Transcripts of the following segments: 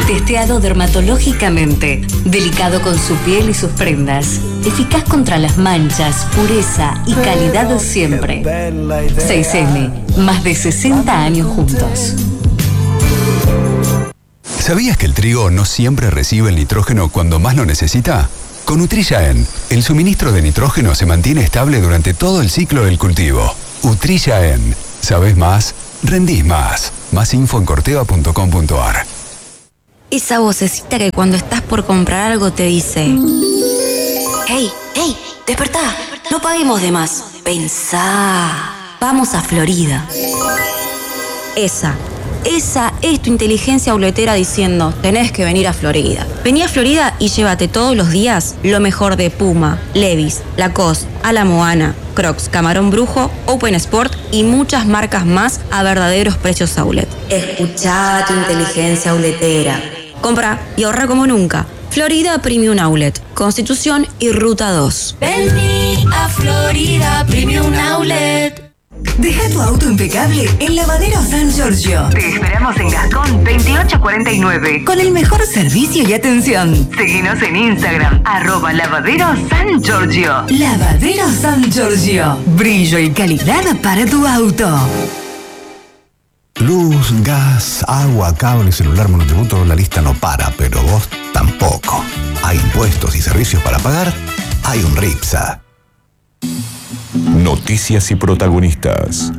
Testeado dermatológicamente, delicado con su piel y sus prendas, eficaz contra las manchas, pureza y calidad siempre. 6M, más de 60 años juntos. ¿Sabías que el trigo no siempre recibe el nitrógeno cuando más lo necesita? Con Utrillaen, el suministro de nitrógeno se mantiene estable durante todo el ciclo del cultivo. Utrillaen. ¿Sabés más? Rendís más. Más info en corteva.com.ar. Esa vocecita que cuando estás por comprar algo te dice: ¡Hey, hey! ¡Despertá! No paguemos de más. Pensá. Vamos a Florida. Esa es tu inteligencia auletera diciendo: tenés que venir a Florida. Vení a Florida y llévate todos los días lo mejor de Puma, Levi's, Lacoste, A la Moana, Crocs, Camarón Brujo, Open Sport y muchas marcas más a verdaderos precios outlet. Escuchá tu inteligencia auletera. Compra y ahorra como nunca. Florida Premium Outlet, Constitución y Ruta 2. Vení a Florida Premium Outlet. Deja tu auto impecable en Lavadero San Giorgio. Te esperamos en Gascón 2849. Con el mejor servicio y atención. Seguinos en Instagram, @Lavadero San Giorgio. Lavadero San Giorgio. Brillo y calidad para tu auto. Luz, gas, agua, cable, celular, monotributo, la lista no para, pero vos tampoco. Hay impuestos y servicios para pagar, hay un RIPSA. Noticias y protagonistas.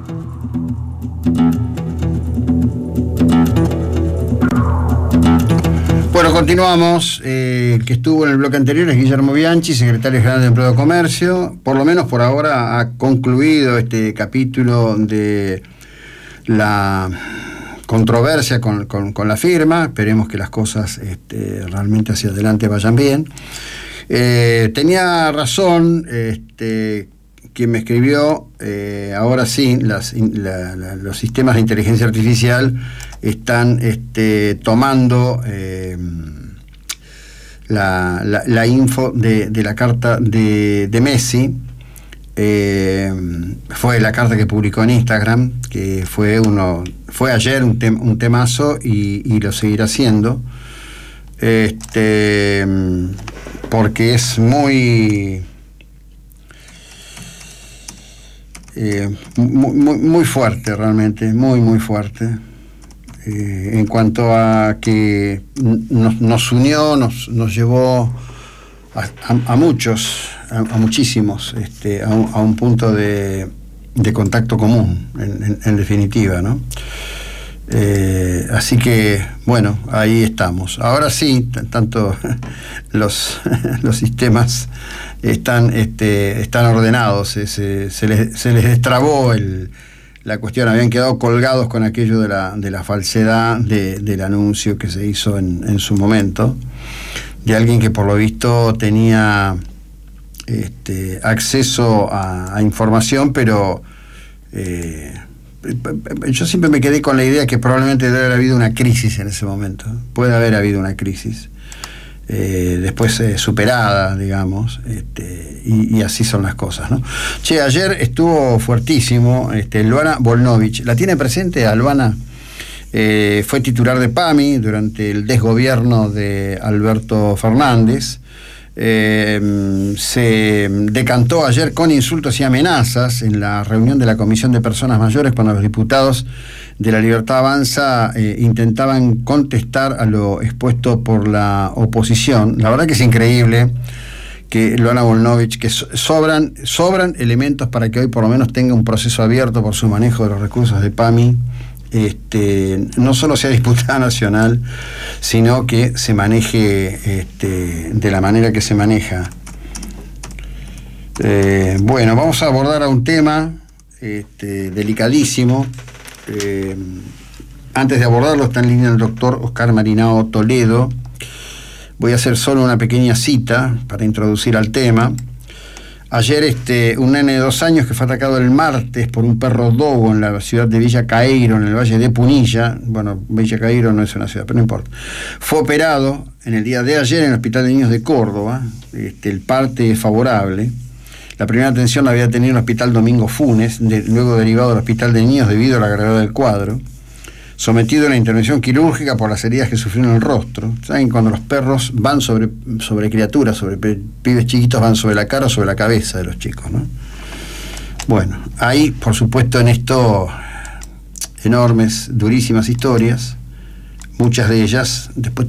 Bueno, continuamos. El que estuvo en el bloque anterior es Guillermo Bianchi, secretario general de Empleo de Comercio. Por lo menos por ahora ha concluido este capítulo de la controversia con la firma. Esperemos que las cosas realmente hacia adelante vayan bien. Tenía razón quien me escribió. Ahora sí, los sistemas de inteligencia artificial están tomando la info de la carta de Messi. Fue la carta que publicó en Instagram, que fue ayer un temazo y lo seguirá siendo, porque es muy fuerte, realmente muy fuerte, en cuanto a que nos unió, nos llevó a muchos, a muchísimos, a un punto de contacto común, en definitiva, ¿no? Así que, bueno, ahí estamos. Ahora sí, tanto los sistemas están ordenados, se les destrabó la cuestión. Habían quedado colgados con aquello de la falsedad del anuncio que se hizo en su momento, de alguien que por lo visto tenía acceso a información, pero yo siempre me quedé con la idea que probablemente debe haber habido una crisis en ese momento. Puede haber habido una crisis después superada, digamos, y así son las cosas, ¿no? Ayer estuvo fuertísimo Luana Volnovich. ¿La tiene presente a Luana? Fue titular de PAMI durante el desgobierno de Alberto Fernández. Se decantó ayer con insultos y amenazas en la reunión de la Comisión de Personas Mayores, cuando los diputados de La Libertad Avanza intentaban contestar a lo expuesto por la oposición. La verdad que es increíble que Luana Volnovich, que sobran elementos para que hoy por lo menos tenga un proceso abierto por su manejo de los recursos de PAMI, no solo sea diputada nacional, sino que se maneje de la manera que se maneja. Bueno, vamos a abordar a un tema delicadísimo. Antes de abordarlo, está en línea el doctor Oscar Marinao Toledo. Voy a hacer solo una pequeña cita para introducir al tema. Ayer un nene de 2 años que fue atacado el martes por un perro dogo en la ciudad de Villa Caeiro, en el Valle de Punilla. Bueno, Villa Caeiro no es una ciudad, pero no importa. Fue operado en el día de ayer en el Hospital de Niños de Córdoba. El parte es favorable. La primera atención la había tenido en el Hospital Domingo Funes, luego derivado al Hospital de Niños debido a la gravedad del cuadro. sometido a una intervención quirúrgica por las heridas que sufrió en el rostro. ¿Saben? Cuando los perros van sobre criaturas, sobre pibes chiquitos, van sobre la cara o sobre la cabeza de los chicos, ¿no? Bueno, hay, por supuesto, en esto enormes, durísimas historias. Muchas de ellas después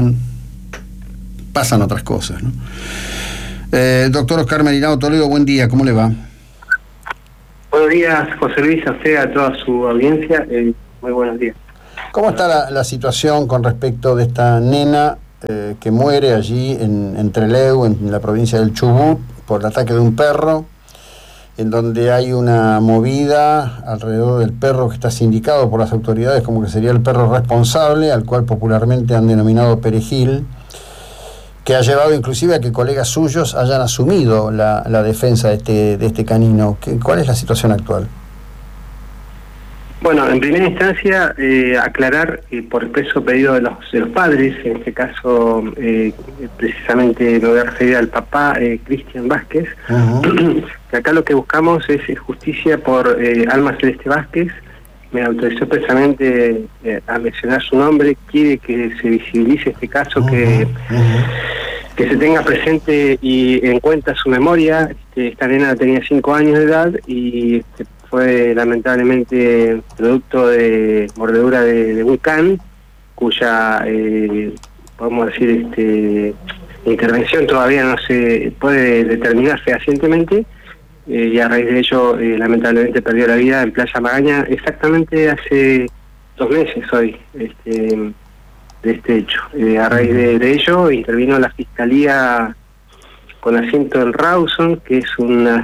pasan otras cosas, ¿no? Doctor Oscar Merinado Toledo, buen día, ¿cómo le va? Buenos días, José Luis, a usted, a toda su audiencia, muy buenos días. ¿Cómo está la situación con respecto de esta nena que muere allí en Trelew, en la provincia del Chubut, por el ataque de un perro, en donde hay una movida alrededor del perro que está sindicado por las autoridades como que sería el perro responsable, al cual popularmente han denominado Perejil, que ha llevado inclusive a que colegas suyos hayan asumido la defensa de este canino? ¿Cuál es la situación actual? Bueno, en primera instancia, aclarar por expreso pedido de los padres, en este caso precisamente me voy a referir al papá Cristian Vázquez, que acá lo que buscamos es justicia por Alma Celeste Vázquez. Me autorizó expresamente a mencionar su nombre, quiere que se visibilice este caso, que se tenga presente y en cuenta su memoria. Esta nena tenía 5 años de edad y fue lamentablemente producto de mordedura de un can, cuya, podemos decir, intervención todavía no se puede determinar fehacientemente, y a raíz de ello lamentablemente perdió la vida en Playa Magaña exactamente hace 2 meses hoy de este hecho. A raíz de ello intervino la Fiscalía con asiento en Rawson, que es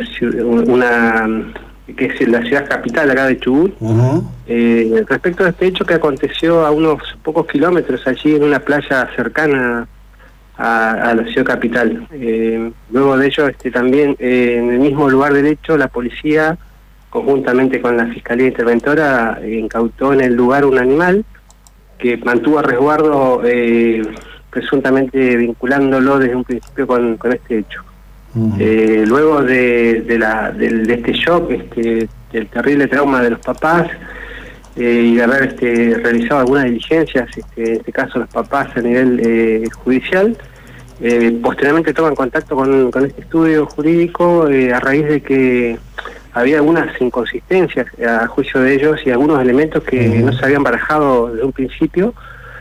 que es la ciudad capital acá de Chubut, respecto a este hecho que aconteció a unos pocos kilómetros allí en una playa cercana a la ciudad capital. Luego de ello también en el mismo lugar del hecho la policía, conjuntamente con la Fiscalía Interventora, incautó en el lugar un animal que mantuvo a resguardo, presuntamente vinculándolo desde un principio con este hecho. Luego de este shock, del terrible trauma de los papás, y de haber realizado algunas diligencias, en este caso los papás a nivel judicial, posteriormente toman contacto con este estudio jurídico a raíz de que había algunas inconsistencias a juicio de ellos y algunos elementos que no se habían barajado desde un principio,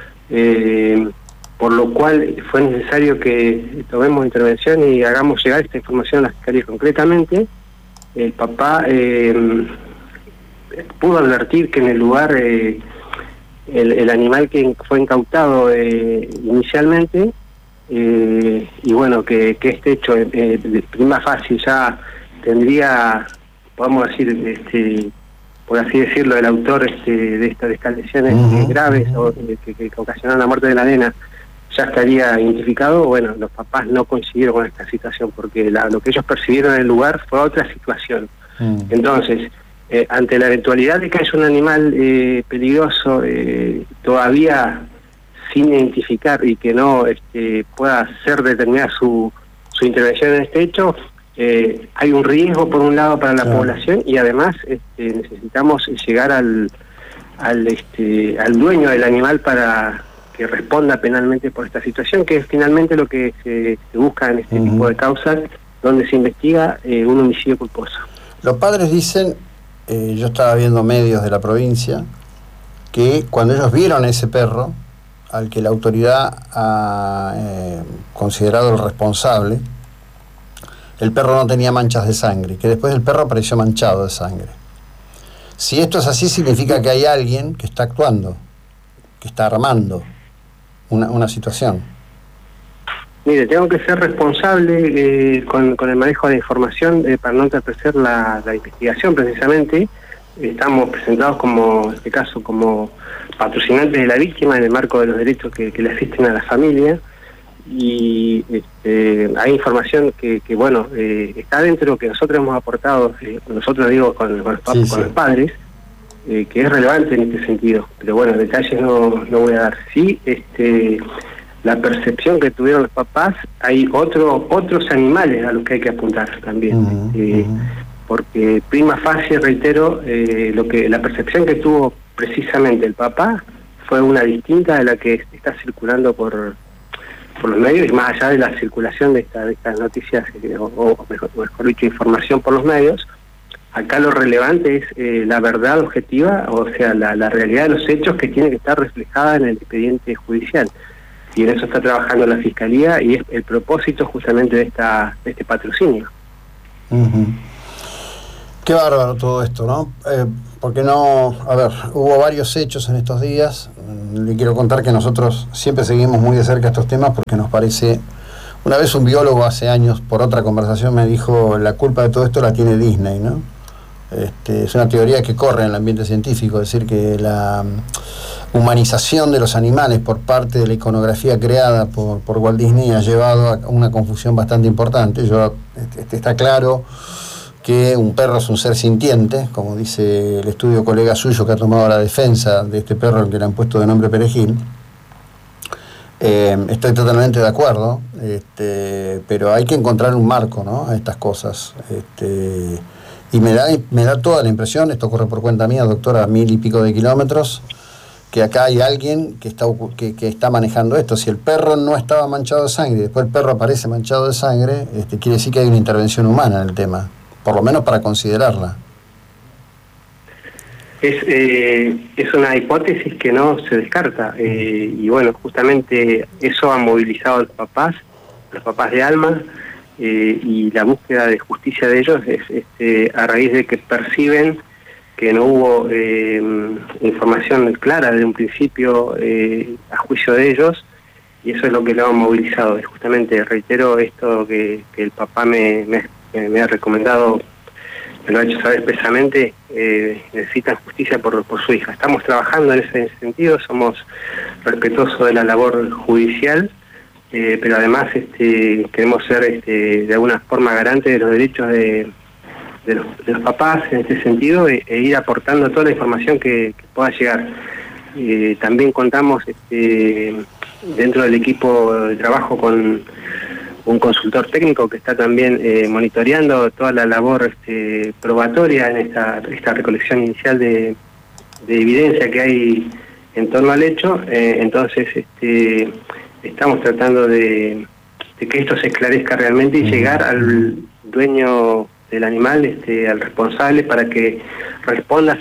por lo cual fue necesario que tomemos intervención y hagamos llegar esta información a la Fiscalía. Concretamente, el papá pudo advertir que en el lugar el animal que fue incautado inicialmente, y bueno, que este hecho de prima facie ya tendría, podemos decir, por así decirlo, el autor de estas lesiones graves o que ocasionaron la muerte de la nena ya estaría identificado. Bueno, los papás no coincidieron con esta situación porque lo que ellos percibieron en el lugar fue otra situación. Entonces, ante la eventualidad de que haya un animal peligroso todavía sin identificar y que no pueda ser determinada su intervención en este hecho, hay un riesgo por un lado para la población y además necesitamos llegar al dueño del animal para que responda penalmente por esta situación, que es finalmente lo que se busca en este tipo de causas, donde se investiga un homicidio culposo. Los padres dicen, yo estaba viendo medios de la provincia, que cuando ellos vieron a ese perro, al que la autoridad ha considerado el responsable, el perro no tenía manchas de sangre, que después el perro apareció manchado de sangre. Si esto es así, significa que hay alguien que está actuando, que está armando una situación. Mire, tengo que ser responsable con el manejo de la información para no entorpecer la investigación. Precisamente estamos presentados como, en este caso, como patrocinantes de la víctima en el marco de los derechos que le asisten a la familia, y hay información que bueno, está dentro de lo que nosotros hemos aportado, nosotros digo con los padres, que es relevante en este sentido, pero bueno, detalles no voy a dar. Sí, la percepción que tuvieron los papás, hay otros animales a los que hay que apuntar también, porque prima facie, reitero, la percepción que tuvo precisamente el papá fue una distinta de la que está circulando por los medios, y más allá de la circulación de estas noticias, o mejor dicho, información por los medios. Acá lo relevante es la verdad objetiva, o sea, la realidad de los hechos que tiene que estar reflejada en el expediente judicial. Y en eso está trabajando la Fiscalía, y es el propósito justamente de este patrocinio. Qué bárbaro todo esto, ¿no? Porque no, a ver, hubo varios hechos en estos días. Le quiero contar que nosotros siempre seguimos muy de cerca estos temas porque nos parece... Una vez un biólogo hace años, por otra conversación, me dijo, la culpa de todo esto la tiene Disney, ¿no? Es una teoría que corre en el ambiente científico, es decir, que la humanización de los animales por parte de la iconografía creada por Walt Disney ha llevado a una confusión bastante importante. Está claro que un perro es un ser sintiente, como dice el estudio colega suyo que ha tomado la defensa de este perro al que le han puesto de nombre Perejil. Estoy totalmente de acuerdo, pero hay que encontrar un marco, ¿no?, a estas cosas. Y me da toda la impresión, esto corre por cuenta mía, doctora, 1000 y pico de kilómetros, que acá hay alguien que está manejando esto. Si el perro no estaba manchado de sangre y después el perro aparece manchado de sangre, quiere decir que hay una intervención humana en el tema, por lo menos para considerarla. Es una hipótesis que no se descarta, y bueno, justamente eso ha movilizado a los papás de Alma, y la búsqueda de justicia de ellos es a raíz de que perciben que no hubo información clara desde un principio a juicio de ellos, y eso es lo que lo ha movilizado. Y justamente reitero esto que el papá me ha recomendado, me lo ha hecho saber expresamente, necesitan justicia por su hija. Estamos trabajando en ese sentido, somos respetuosos de la labor judicial, pero además queremos ser de alguna forma garantes de los derechos de los papás en este sentido, e ir aportando toda la información que pueda llegar. También contamos dentro del equipo de trabajo con un consultor técnico que está también monitoreando toda la labor probatoria en esta recolección inicial de evidencia que hay en torno al hecho. Entonces estamos tratando de que esto se esclarezca realmente y llegar al dueño del animal, al responsable, para que responda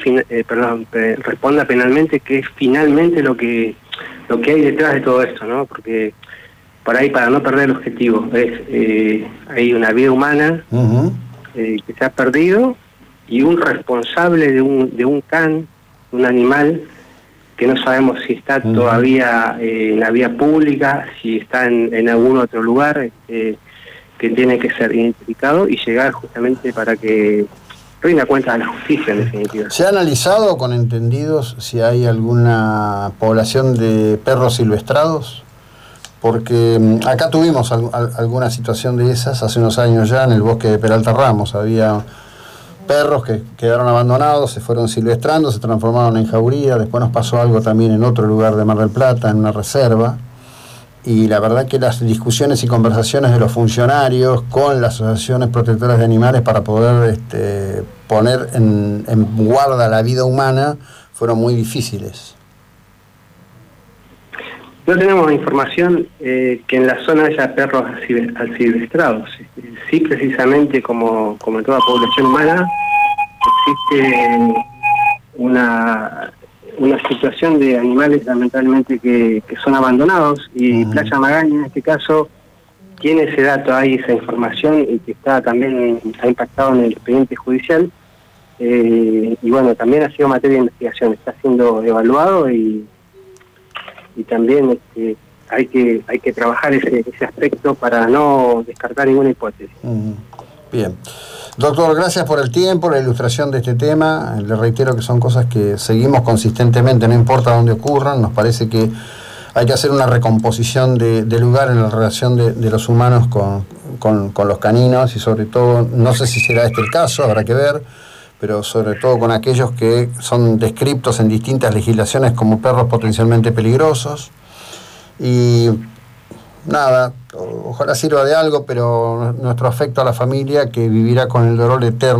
penalmente, que es finalmente lo que hay detrás de todo esto, ¿no? Porque por ahí, para no perder el objetivo, hay una vida humana que se ha perdido, y un responsable de un can, un animal, que no sabemos si está todavía en la vía pública, si está en algún otro lugar, que tiene que ser identificado y llegar justamente para que rinda cuenta a la justicia, en definitiva. ¿Se ha analizado con entendidos si hay alguna población de perros silvestrados? Porque acá tuvimos alguna situación de esas hace unos años ya en el bosque de Peralta Ramos. Había perros que quedaron abandonados, se fueron silvestrando, se transformaron en jauría. Después nos pasó algo también en otro lugar de Mar del Plata, en una reserva. Y la verdad que las discusiones y conversaciones de los funcionarios con las asociaciones protectoras de animales para poder poner en guarda la vida humana fueron muy difíciles. No tenemos información que en la zona haya perros asilvestrados. Sí, precisamente como en toda población humana, existe una situación de animales lamentablemente que son abandonados, y Playa Magaña en este caso tiene ese dato, hay esa información, y que también ha impactado en el expediente judicial, y bueno, también ha sido materia de investigación, está siendo evaluado, y también hay que trabajar ese aspecto para no descartar ninguna hipótesis. Bien. Doctor, gracias por el tiempo, la ilustración de este tema. Le reitero que son cosas que seguimos consistentemente, no importa dónde ocurran. Nos parece que hay que hacer una recomposición de lugar en la relación de los humanos con los caninos, y sobre todo, no sé si será este el caso, habrá que ver, pero sobre todo con aquellos que son descriptos en distintas legislaciones como perros potencialmente peligrosos. Y nada, ojalá sirva de algo, pero nuestro afecto a la familia, que vivirá con el dolor eterno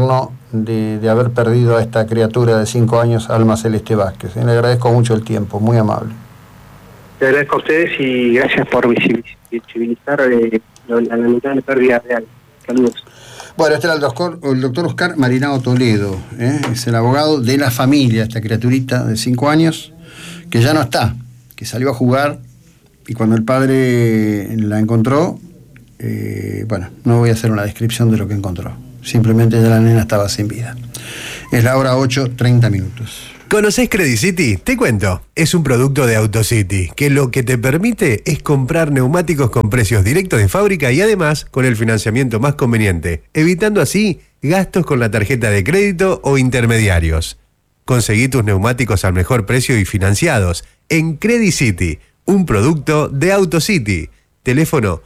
de haber perdido a esta criatura de 5 años, Alma Celeste Vázquez. Le agradezco mucho el tiempo, muy amable. Le agradezco a ustedes y gracias por visibilizar la lamentable pérdida real. Saludos. Bueno, este era el doctor Oscar Marinao Toledo, es el abogado de la familia, esta criaturita de 5 años, que ya no está, que salió a jugar y cuando el padre la encontró, bueno, no voy a hacer una descripción de lo que encontró, simplemente ya la nena estaba sin vida. Es la hora 8:30. ¿Conocés Credit City? Te cuento. Es un producto de AutoCity, que lo que te permite es comprar neumáticos con precios directos de fábrica y además con el financiamiento más conveniente, evitando así gastos con la tarjeta de crédito o intermediarios. Conseguí tus neumáticos al mejor precio y financiados en Credit City, un producto de AutoCity. Teléfono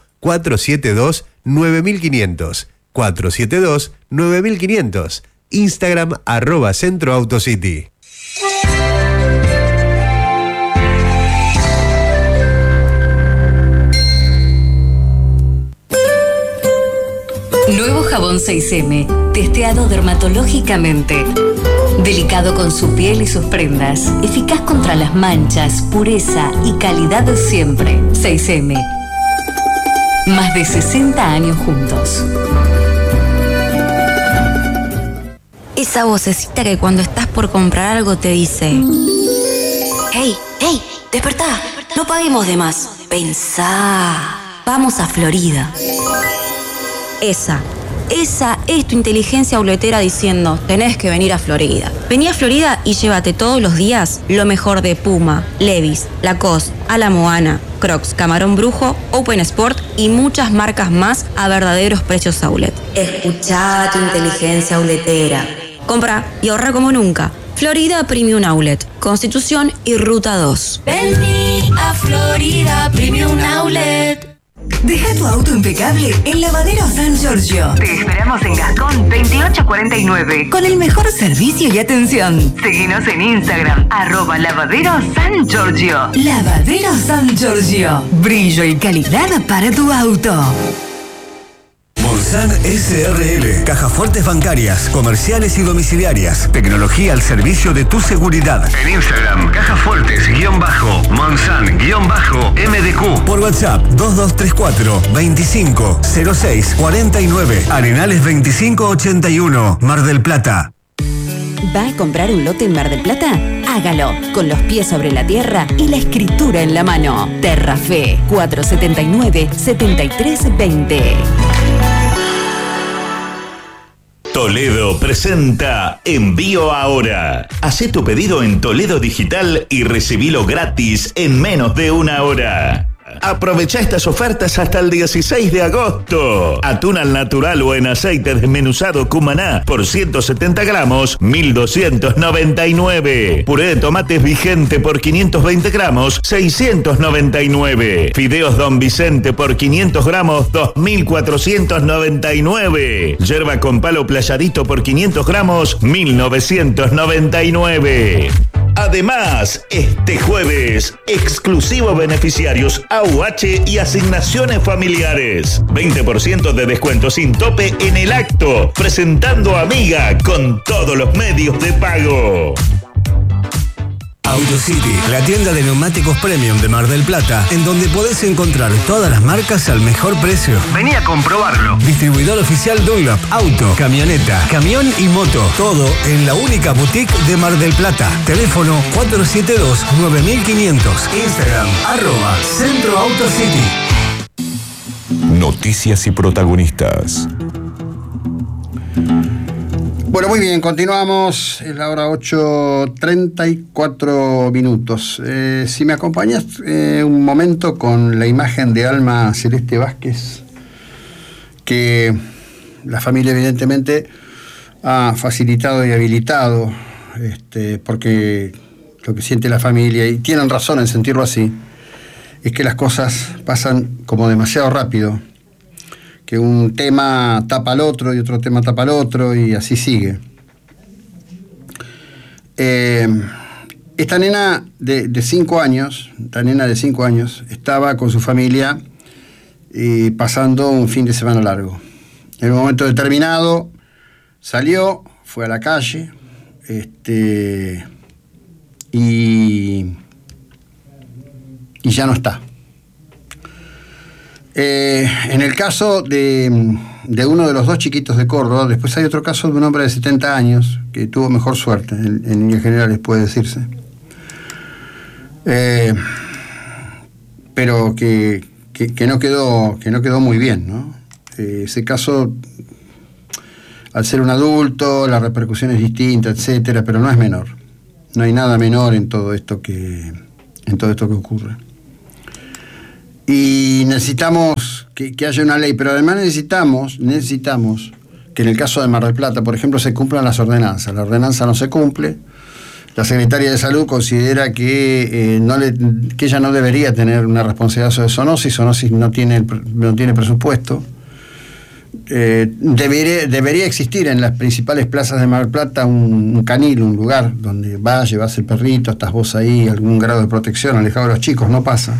472-9500. 472-9500. Instagram @CentroAutoCity. Nuevo jabón 6M, testeado dermatológicamente. Delicado con su piel y sus prendas. Eficaz contra las manchas, pureza y calidad de siempre. 6M. Más de 60 años juntos. Esa vocecita que cuando estás por comprar algo te dice: Hey, hey, despertá, no paguemos de más. Pensá, vamos a Florida. Esa es tu inteligencia auletera diciendo: tenés que venir a Florida. Vení a Florida y llévate todos los días lo mejor de Puma, Levi's, Lacoste, A la Moana, Crocs, Camarón Brujo, Open Sport y muchas marcas más a verdaderos precios outlet. Escuchá tu inteligencia auletera. Compra y ahorra como nunca. Florida Premium Outlet, Constitución y Ruta 2. Vení a Florida Premium Outlet. Deja tu auto impecable en Lavadero San Giorgio. Te esperamos en Gascón 2849. Con el mejor servicio y atención. Seguinos en Instagram, @Lavadero San Giorgio. Lavadero San Giorgio. Brillo y calidad para tu auto. Monsan SRL, cajas fuertes bancarias, comerciales y domiciliarias. Tecnología al servicio de tu seguridad. En Instagram, cajafuertes_Monsan_MDQ. Por WhatsApp 2234-250649. Arenales 2581, Mar del Plata. ¿Va a comprar un lote en Mar del Plata? Hágalo, con los pies sobre la tierra y la escritura en la mano. Terrafe, 479-7320. Toledo presenta Envío Ahora. Hacé tu pedido en Toledo Digital y recibilo gratis en menos de 1 hora. Aprovecha estas ofertas hasta el 16 de agosto. Atún al natural o en aceite desmenuzado Cumaná por 170 gramos, 1.299. Puré de tomates vigente por 520 gramos, 699. Fideos Don Vicente por 500 gramos, 2.499. Yerba con palo playadito por 500 gramos, 1.999. Además, este jueves, exclusivo beneficiarios AUH y asignaciones familiares. 20% de descuento sin tope en el acto, presentando Amiga con todos los medios de pago. AutoCity, la tienda de neumáticos premium de Mar del Plata, en donde podés encontrar todas las marcas al mejor precio. Vení a comprobarlo. Distribuidor oficial Dunlop, auto, camioneta, camión y moto. Todo en la única boutique de Mar del Plata. Teléfono 472-9500. Instagram, @CentroAutoCity. Noticias y protagonistas. Bueno, muy bien, continuamos, es la hora 8:34. Si me acompañas un momento con la imagen de Alma Celeste Vázquez, que la familia evidentemente ha facilitado y habilitado, porque lo que siente la familia, y tienen razón en sentirlo así, es que las cosas pasan como demasiado rápido, que un tema tapa al otro y otro tema tapa al otro y así sigue. Esta nena de 5 años, estaba con su familia pasando un fin de semana largo. En un momento determinado salió, fue a la calle, y ya no está. En el caso de uno de los dos chiquitos de Córdoba, después hay otro caso de un hombre de 70 años que tuvo mejor suerte, en líneas generales puede decirse, pero que no quedó muy bien, ¿no? Ese caso, al ser un adulto, la repercusión es distinta, etcétera, pero no es menor. No hay nada menor en todo esto que ocurre. Y necesitamos que haya una ley, pero además necesitamos que en el caso de Mar del Plata, por ejemplo, se cumplan las ordenanzas. La ordenanza no se cumple. La Secretaría de Salud considera que ella no debería tener una responsabilidad sobre zoonosis. Zoonosis no tiene presupuesto. Debería existir en las principales plazas de Mar del Plata un canil, un lugar donde llevas el perrito, estás vos ahí, algún grado de protección, alejado de los chicos, no pasa.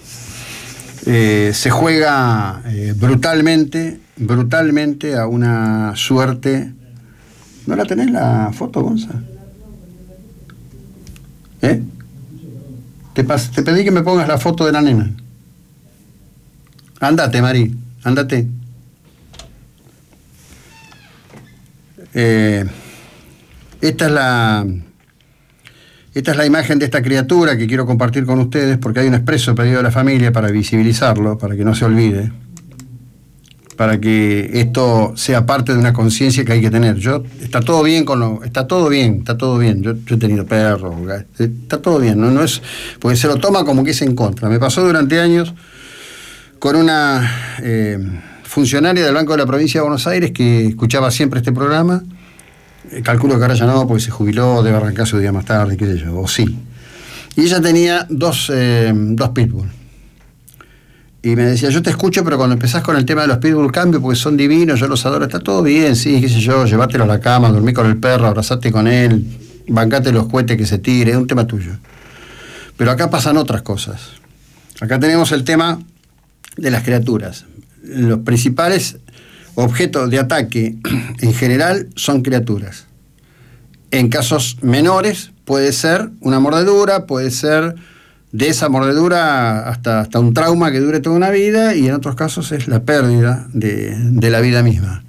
Se juega brutalmente a una suerte. ¿No la tenés la foto, Gonza? Te pedí que me pongas la foto de la nena. Andate, Mari, andate. Esta es la imagen de esta criatura que quiero compartir con ustedes, porque hay un expreso pedido de la familia para visibilizarlo, para que no se olvide, para que esto sea parte de una conciencia que hay que tener. Está todo bien está todo bien. Yo he tenido perros, está todo bien, no es porque se lo toma como que es en contra. Me pasó durante años con una funcionaria del Banco de la Provincia de Buenos Aires que escuchaba siempre este programa. Calculo que ahora ya no, porque se jubiló, debe arrancar su día más tarde, qué sé yo, o sí. Y ella tenía dos pitbull. Y me decía, yo te escucho, pero cuando empezás con el tema de los pitbull cambio, porque son divinos, yo los adoro, está todo bien, sí, qué sé yo, llévatelo a la cama, dormí con el perro, abrazate con él, bancate los cohetes que se tire, es un tema tuyo. Pero acá pasan otras cosas. Acá tenemos el tema de las criaturas. Los principales objetos de ataque en general son criaturas. En casos menores puede ser una mordedura, puede ser de esa mordedura hasta un trauma que dure toda una vida, y en otros casos es la pérdida de la vida misma.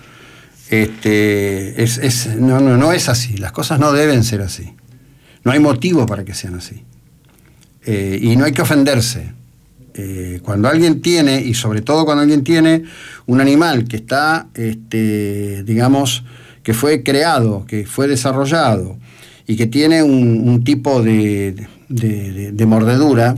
No es así, las cosas no deben ser así. No hay motivo para que sean así. Y no hay que ofenderse. Cuando alguien tiene, y sobre todo cuando alguien tiene un animal que está, digamos, que fue creado, que fue desarrollado y que tiene un tipo de mordedura,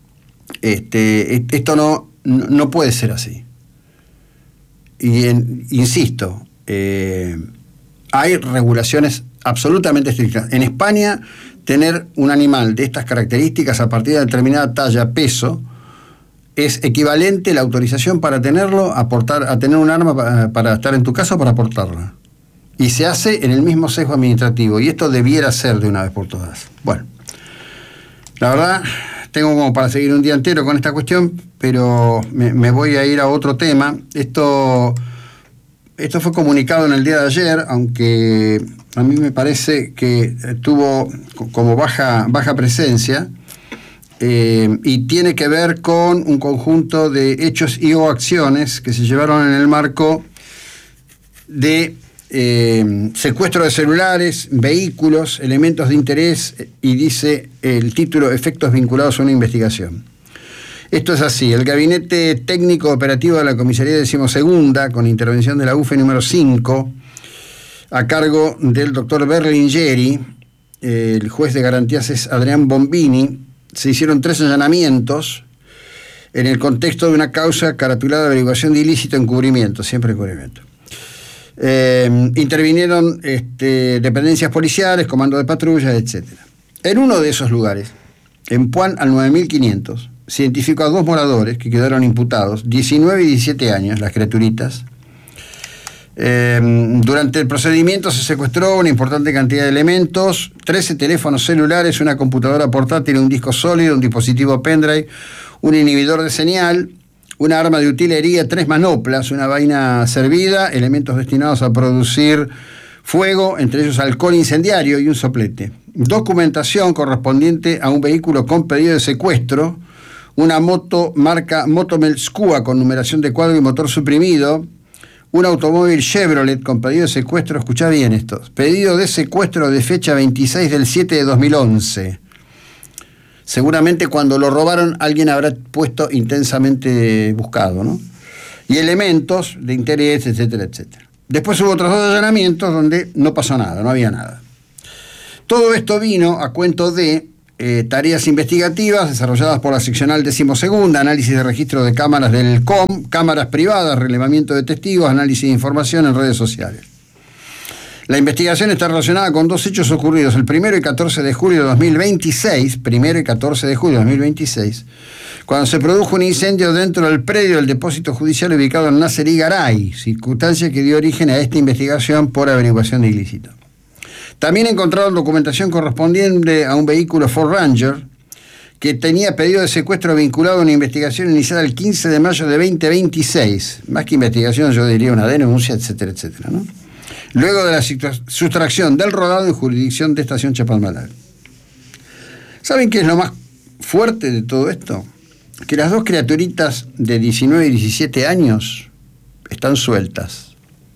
esto no puede ser así. Y insisto, hay regulaciones absolutamente estrictas. En España, tener un animal de estas características a partir de determinada talla, peso, es equivalente la autorización para tenerlo a tener un arma para estar en tu casa o para portarla. Y se hace en el mismo sesgo administrativo, y esto debiera ser de una vez por todas. Bueno, la verdad, tengo como para seguir un día entero con esta cuestión, pero me voy a ir a otro tema. Esto fue comunicado en el día de ayer, aunque a mí me parece que tuvo como baja presencia. Y tiene que ver con un conjunto de hechos y o acciones que se llevaron en el marco de secuestro de celulares, vehículos, elementos de interés, y dice el título, efectos vinculados a una investigación. Esto es así: el Gabinete Técnico Operativo de la Comisaría 12ª, con intervención de la UFE número 5, a cargo del doctor Berlingeri, el juez de garantías es Adrián Bombini, se hicieron 3 allanamientos en el contexto de una causa caratulada de averiguación de ilícito, encubrimiento, siempre encubrimiento. Intervinieron dependencias policiales, comando de patrulla, etc. En uno de esos lugares, en Puan al 9500, se identificó a 2 moradores que quedaron imputados, 19 y 17 años, las criaturitas. Durante el procedimiento se secuestró una importante cantidad de elementos: 13 teléfonos celulares, una computadora portátil, un disco sólido, un dispositivo pendrive, un inhibidor de señal, una arma de utilería, 3 manoplas, una vaina servida, elementos destinados a producir fuego, entre ellos alcohol incendiario y un soplete. Documentación correspondiente a un vehículo con pedido de secuestro, una moto marca Motomel Scua con numeración de cuadro y motor suprimido, un automóvil Chevrolet con pedido de secuestro, escuchá bien esto, pedido de secuestro de fecha 26/7/2011. Seguramente cuando lo robaron alguien habrá puesto intensamente buscado, ¿no? Y elementos de interés, etcétera, etcétera. Después hubo otros 2 allanamientos donde no pasó nada, no había nada. Todo esto vino a cuento de tareas investigativas desarrolladas por la seccional 12ª, análisis de registro de cámaras del COM, cámaras privadas, relevamiento de testigos, análisis de información en redes sociales. La investigación está relacionada con 2 hechos ocurridos el 1 y 14 de julio de 2026, cuando se produjo un incendio dentro del predio del depósito judicial ubicado en Nasser y Garay, circunstancia que dio origen a esta investigación por averiguación de ilícito. También encontraron documentación correspondiente a un vehículo Ford Ranger que tenía pedido de secuestro vinculado a una investigación iniciada el 15 de mayo de 2026. Más que investigación, yo diría una denuncia, etcétera, etcétera, ¿no? Luego de la sustracción del rodado en jurisdicción de Estación Chapalmalal. ¿Saben qué es lo más fuerte de todo esto? Que las 2 criaturitas de 19 y 17 años están sueltas.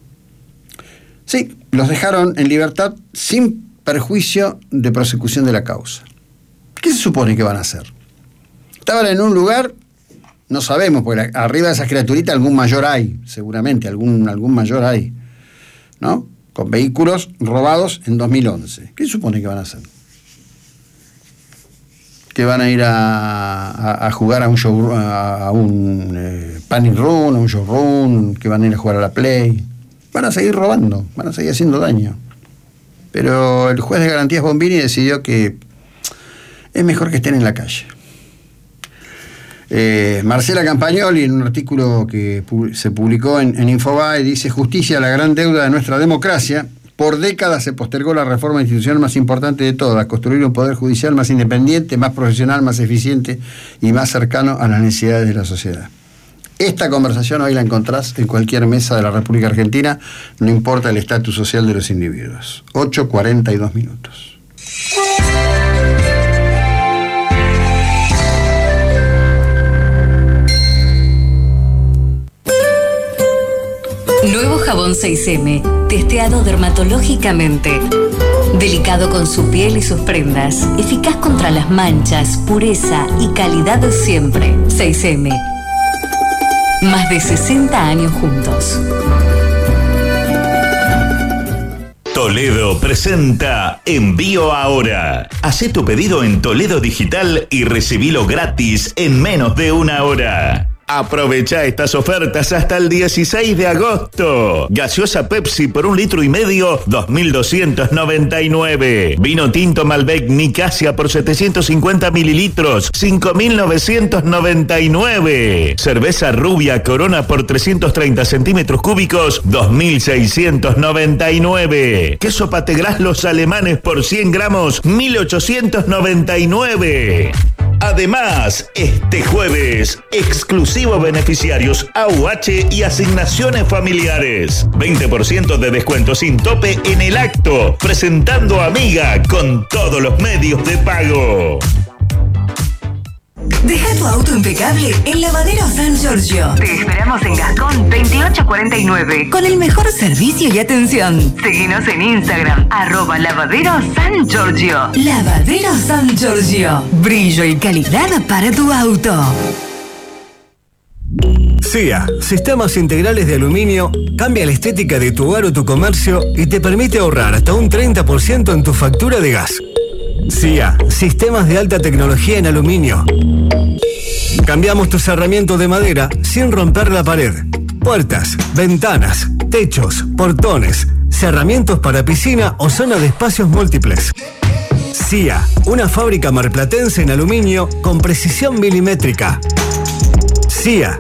Sí, los dejaron en libertad sin perjuicio de prosecución de la causa. ¿Qué se supone que van a hacer? Estaban en un lugar, no sabemos, porque arriba de esas criaturitas algún mayor hay, seguramente, algún mayor hay, ¿no? Con vehículos robados en 2011. ¿Qué se supone que van a hacer? Que van a ir a jugar a un show, a un panic room, a un showroom, que van a ir a jugar a la Play. Van a seguir robando, van a seguir haciendo daño. Pero el juez de garantías Bombini decidió que es mejor que estén en la calle. Marcela Campagnoli, en un artículo que se publicó en Infobae, dice: justicia, la gran deuda de nuestra democracia. Por décadas se postergó la reforma institucional más importante de todas, construir un poder judicial más independiente, más profesional, más eficiente y más cercano a las necesidades de la sociedad. Esta conversación hoy la encontrás en cualquier mesa de la República Argentina, no importa el estatus social de los individuos. 8:42 minutos. Nuevo jabón 6M, testeado dermatológicamente. Delicado con su piel y sus prendas. Eficaz contra las manchas, pureza y calidad de siempre. 6M. Más de 60 años juntos. Toledo presenta Envío Ahora. Hacé tu pedido en Toledo Digital y recibilo gratis en menos de 1 hora. Aprovecha estas ofertas hasta el 16 de agosto. Gaseosa Pepsi por 1,5 litros, 2.299. Vino tinto Malbec Nicasia por 750 mililitros, 5.999. Cerveza Rubia Corona por 330 centímetros cúbicos, 2.699. Queso Pategras Los Alemanes por 100 gramos, 1.899. Además, este jueves, exclusivo beneficiarios AUH y asignaciones familiares. 20% de descuento sin tope en el acto, presentando Amiga con todos los medios de pago. Deja tu auto impecable en Lavadero San Giorgio. Te esperamos en Gascón 2849. Con el mejor servicio y atención. Seguinos en Instagram, @Lavadero San Giorgio. Lavadero San Giorgio. Brillo y calidad para tu auto. SIA, Sistemas Integrales de Aluminio, cambia la estética de tu hogar o tu comercio y te permite ahorrar hasta un 30% en tu factura de gas. SIA, Sistemas de Alta Tecnología en Aluminio. Cambiamos tu cerramiento de madera sin romper la pared. Puertas, ventanas, techos, portones, cerramientos para piscina o zona de espacios múltiples. SIA, una fábrica marplatense en aluminio con precisión milimétrica. SIA,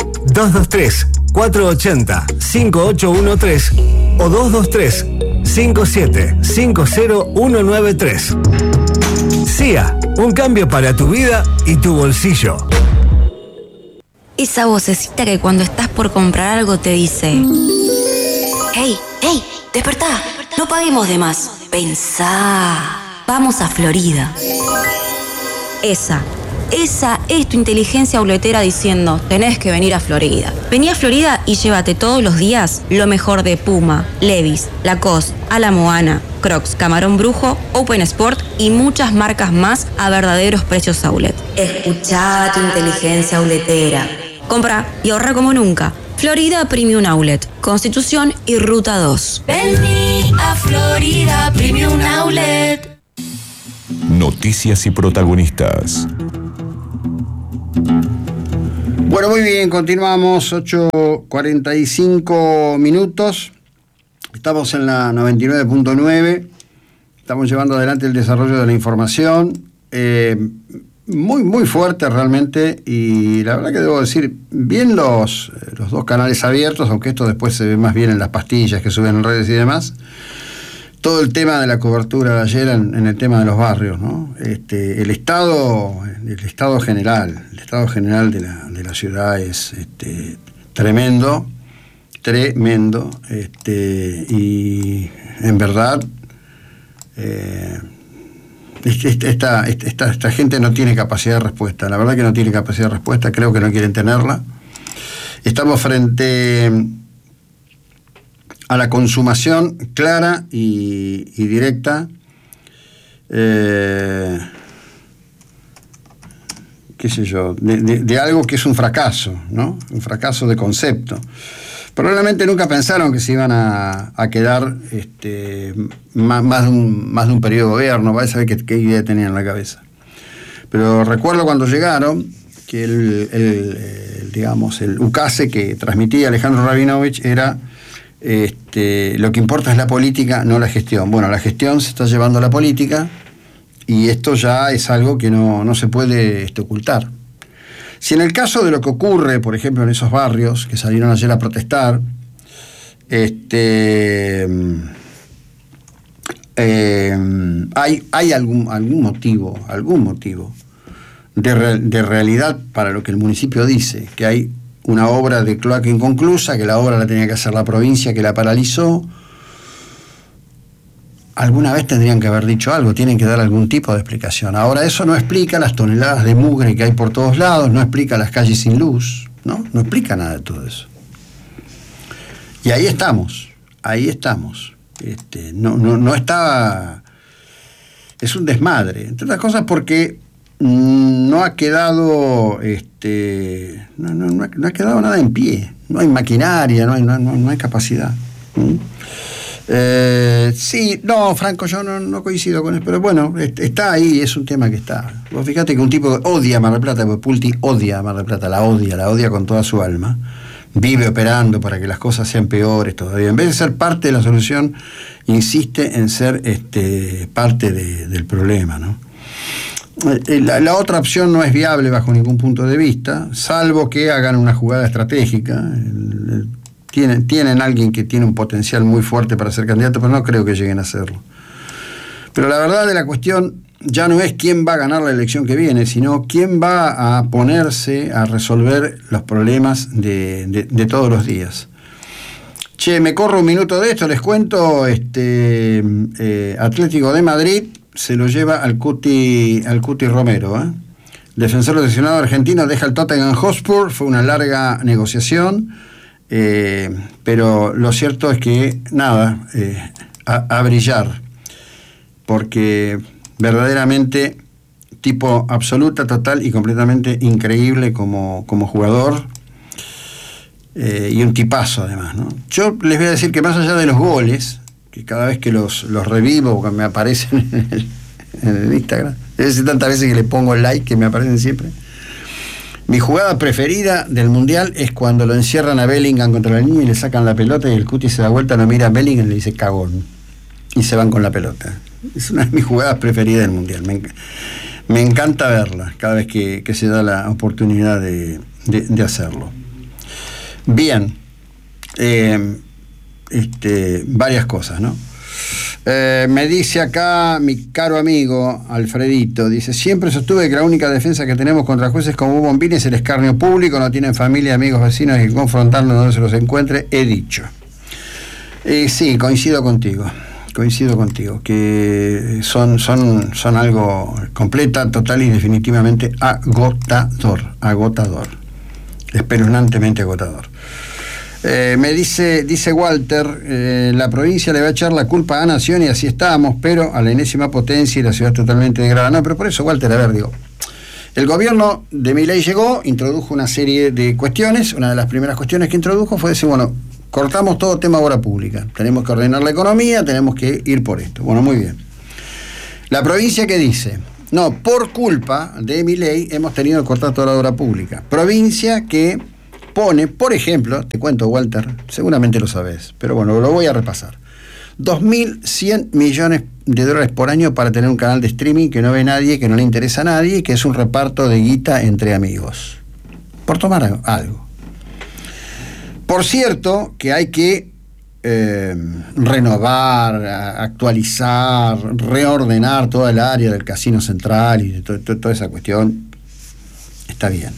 223-480-5813 o 223-57-50193. SIA, un cambio para tu vida y tu bolsillo. Esa vocecita que cuando estás por comprar algo te dice: ¡Hey, hey! ¡Despertá! no paguemos de más. Pensá. Vamos a Florida. Esa es tu inteligencia auletera diciendo, tenés que venir a Florida. Vení a Florida y llévate todos los días lo mejor de Puma, Levi's, Lacoste, A la Moana, Crocs, Camarón Brujo, Open Sport y muchas marcas más a verdaderos precios outlet. Escuchá tu inteligencia auletera. Compra y ahorra como nunca. Florida Premium Outlet, Constitución y Ruta 2. Vení a Florida Premium Outlet. Noticias y protagonistas. Bueno, muy bien, continuamos, 8:45 minutos. Estamos en la 99.9. Estamos llevando adelante el desarrollo de la información. Muy fuerte realmente. Y la verdad que debo decir, bien los dos canales abiertos, aunque esto después se ve más bien en las pastillas que suben en redes y demás. Todo el tema de la cobertura de ayer en el tema de los barrios, ¿no? El estado general de la ciudad es tremendo, y en verdad esta gente no tiene capacidad de respuesta. La verdad que no tiene capacidad de respuesta, creo que no quieren tenerla. Estamos frente a la consumación clara y directa, qué sé yo, de algo que es un fracaso, ¿no? Un fracaso de concepto. Probablemente nunca pensaron que se iban a quedar más de un periodo de gobierno, vaya a saber qué idea tenían en la cabeza. Pero recuerdo cuando llegaron que el ukase que transmitía Alejandro Rabinovich era lo que importa es la política, no la gestión. Bueno, la gestión se está llevando a la política y esto ya es algo que no se puede ocultar. Si en el caso de lo que ocurre, por ejemplo, en esos barrios que salieron ayer a protestar, hay algún motivo de realidad para lo que el municipio dice, que hay una obra de cloaca inconclusa, que la obra la tenía que hacer la provincia, que la paralizó. Alguna vez tendrían que haber dicho algo, tienen que dar algún tipo de explicación. Ahora, eso no explica las toneladas de mugre que hay por todos lados, no explica las calles sin luz, no explica nada de todo eso. Y ahí estamos. No está... Es un desmadre, entre otras cosas porque no ha quedado no ha quedado nada en pie, no hay maquinaria, no hay capacidad. Sí, no, Franco, yo no coincido con eso, pero bueno, está ahí, es un tema que está. Vos fíjate que un tipo que odia Mar del Plata, porque Pulti odia Mar del Plata, la odia con toda su alma, vive operando para que las cosas sean peores todavía. En vez de ser parte de la solución, insiste en ser parte del problema, ¿no? La otra opción no es viable bajo ningún punto de vista, salvo que hagan una jugada estratégica. Tienen alguien que tiene un potencial muy fuerte para ser candidato, pero no creo que lleguen a hacerlo. Pero la verdad de la cuestión ya no es quién va a ganar la elección que viene, sino quién va a ponerse a resolver los problemas de todos los días. Che, me corro un minuto de esto, les cuento, Atlético de Madrid se lo lleva al Cuti Romero, Defensor lesionado argentino deja el Tottenham Hotspur, fue una larga negociación, pero lo cierto es que nada, a brillar, porque verdaderamente tipo absoluta, total y completamente increíble como jugador, y un tipazo además, ¿no? Yo les voy a decir que más allá de los goles, que cada vez que los revivo, que me aparecen en el Instagram, debe ser tantas veces que le pongo el like que me aparecen siempre. Mi jugada preferida del Mundial es cuando lo encierran a Bellingham contra la línea y le sacan la pelota y el Cuti se da vuelta, lo mira a Bellingham y le dice cagón, y se van con la pelota. Es una de mis jugadas preferidas del Mundial. Me encanta verla cada vez que se da la oportunidad de hacerlo. Bien, varias cosas, ¿no? Me dice acá mi caro amigo Alfredito, dice, siempre sostuve que la única defensa que tenemos contra jueces como Bombini es el escarnio público, no tienen familia, amigos, vecinos, hay que confrontarlos donde se los encuentre, he dicho. Sí, coincido contigo. coincido contigo, que son algo completa, total y definitivamente agotador, espeluznantemente agotador. Me dice Walter, la provincia le va a echar la culpa a Nación y así estamos, pero a la enésima potencia y la ciudad totalmente degradada. No, pero por eso, Walter, a ver, digo, el gobierno de Milei llegó, introdujo una serie de cuestiones. Una de las primeras cuestiones que introdujo fue decir, bueno, cortamos todo tema obra pública, tenemos que ordenar la economía, tenemos que ir por esto. Bueno, muy bien. La provincia que dice, no, por culpa de Milei hemos tenido que cortar toda la obra pública. Provincia que pone, por ejemplo, te cuento, Walter, seguramente lo sabés, pero bueno, lo voy a repasar. 2.100 millones de dólares por año para tener un canal de streaming que no ve nadie, que no le interesa a nadie, que es un reparto de guita entre amigos. Por tomar algo. Por cierto, que hay que renovar, actualizar, reordenar toda el área del Casino Central y toda esa cuestión. Está bien.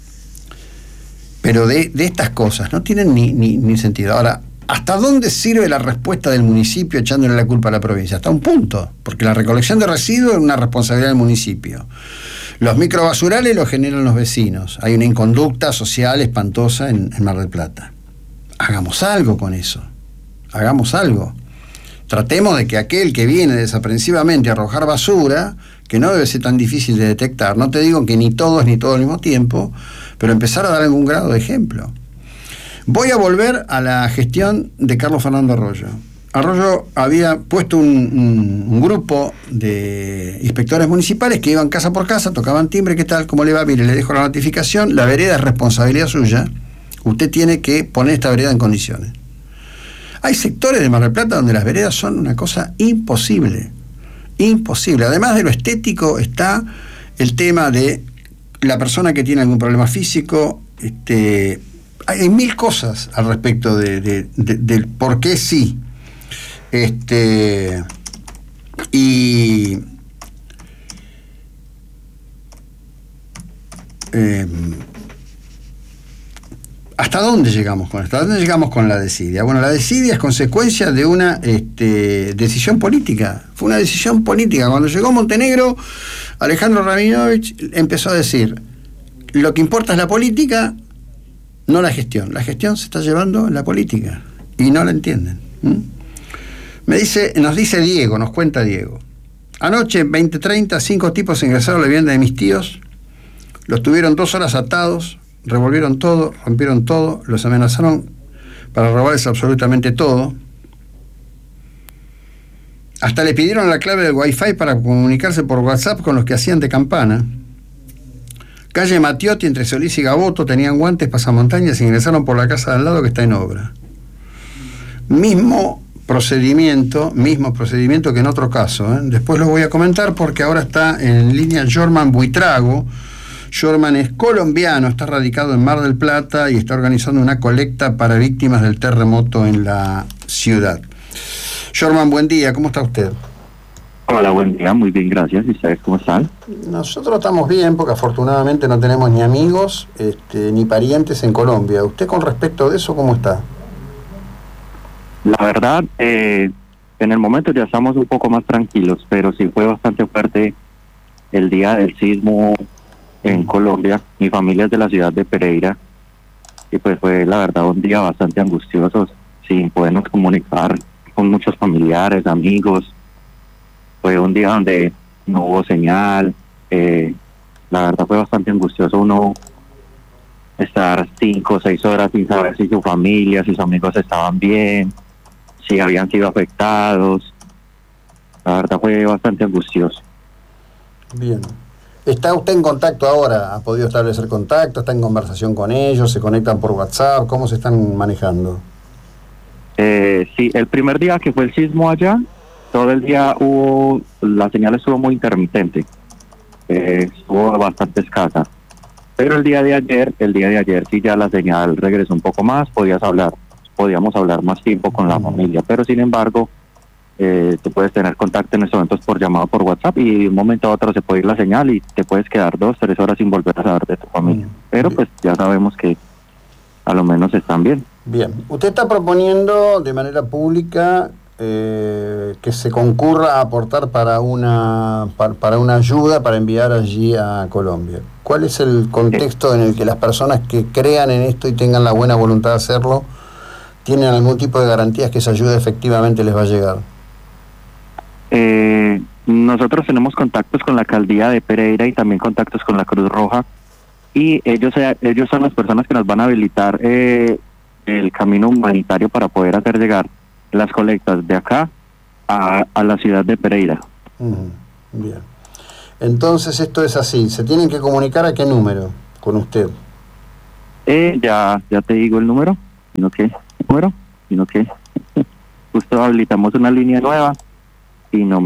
Pero de estas cosas no tienen ni sentido. Ahora, ¿hasta dónde sirve la respuesta del municipio echándole la culpa a la provincia? Hasta un punto, porque la recolección de residuos es una responsabilidad del municipio. Los microbasurales los generan los vecinos. Hay una inconducta social espantosa en Mar del Plata. Hagamos algo con eso. Hagamos algo. Tratemos de que aquel que viene desaprensivamente a arrojar basura, que no debe ser tan difícil de detectar, no te digo que ni todos ni todo al mismo tiempo, pero empezar a dar algún grado de ejemplo. Voy a volver a la gestión de Carlos Fernando Arroyo. Arroyo había puesto un grupo de inspectores municipales que iban casa por casa, tocaban timbre, ¿qué tal? ¿Cómo le va? Mire, le dejo la notificación, la vereda es responsabilidad suya, usted tiene que poner esta vereda en condiciones. Hay sectores de Mar del Plata donde las veredas son una cosa imposible, imposible. Además de lo estético está el tema de la persona que tiene algún problema físico. Hay mil cosas al respecto del por qué sí. ¿Hasta dónde llegamos con esto? ¿Hasta dónde llegamos con la desidia? Bueno, la desidia es consecuencia de una decisión política. Fue una decisión política. Cuando llegó Montenegro, Alejandro Rabinovich empezó a decir, lo que importa es la política, no la gestión. La gestión se está llevando la política y no la entienden. Nos dice Diego, nos cuenta Diego. Anoche, 20:30, 5 tipos ingresaron a la vivienda de mis tíos, los tuvieron 2 horas atados, revolvieron todo, rompieron todo, los amenazaron para robarles absolutamente todo. Hasta le pidieron la clave del Wi-Fi para comunicarse por WhatsApp con los que hacían de campana. Calle Matiotti, entre Solís y Gaboto, tenían guantes, pasamontañas y ingresaron por la casa de al lado que está en obra. Mismo procedimiento que en otro caso. Después lo voy a comentar porque ahora está en línea Jorman Buitrago. Jorman es colombiano, está radicado en Mar del Plata y está organizando una colecta para víctimas del terremoto en la ciudad. Jorman, buen día, ¿cómo está usted? Hola, buen día, muy bien, gracias. ¿Y ustedes cómo están? Nosotros estamos bien porque afortunadamente no tenemos ni amigos ni parientes en Colombia. ¿Usted con respecto de eso cómo está? La verdad, en el momento ya estamos un poco más tranquilos, pero sí fue bastante fuerte el día del sismo en Colombia. Mi familia es de la ciudad de Pereira y pues fue la verdad un día bastante angustioso, sin podernos comunicar con muchos familiares, amigos. Fue un día donde no hubo señal. La verdad fue bastante angustioso uno estar 5 o 6 horas sin saber si su familia, si sus amigos estaban bien, si habían sido afectados. La verdad fue bastante angustioso. Bien. ¿Está usted en contacto ahora? ¿Ha podido establecer contacto? ¿Está en conversación con ellos? ¿Se conectan por WhatsApp? ¿Cómo se están manejando? Sí, el primer día que fue el sismo allá, todo el día la señal estuvo muy intermitente, estuvo bastante escasa. Pero el día de ayer sí ya la señal regresó un poco más, podíamos hablar más tiempo con la familia, pero sin embargo, tú puedes tener contacto en estos momentos por llamado por WhatsApp y de un momento a otro se puede ir la señal y te puedes quedar 2 o 3 horas sin volver a saber de tu familia. Pero pues ya sabemos que a lo menos están bien. Bien. Usted está proponiendo de manera pública que se concurra a aportar para una ayuda para enviar allí a Colombia. ¿Cuál es el contexto en el que las personas que crean en esto y tengan la buena voluntad de hacerlo tienen algún tipo de garantías que esa ayuda efectivamente les va a llegar? Nosotros tenemos contactos con la alcaldía de Pereira y también contactos con la Cruz Roja, y ellos son las personas que nos van a habilitar el camino humanitario para poder hacer llegar las colectas de acá a la ciudad de Pereira. Bien. Entonces esto es así, ¿se tienen que comunicar a qué número con usted? Ya te digo el número, sino que justo habilitamos una línea nueva y no